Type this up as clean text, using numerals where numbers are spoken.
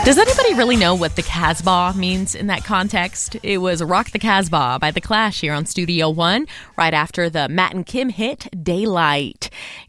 Does anybody really know what the Casbah means in that context? It was Rock the Casbah by The Clash here on Studio One, right after the Matt and Kim hit Daylight.